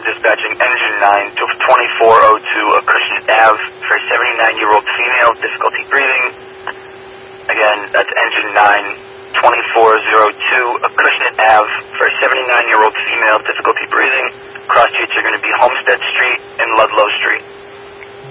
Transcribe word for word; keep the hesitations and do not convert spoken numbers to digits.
dispatching engine nine to twenty-four oh two Acushnet Avenue for a seventy-nine-year-old female, difficulty breathing. Again, that's engine nine, twenty-four oh two Acushnet Avenue for a seventy-nine-year-old female, difficulty breathing. Cross streets are going to be Homestead Street and Ludlow Street.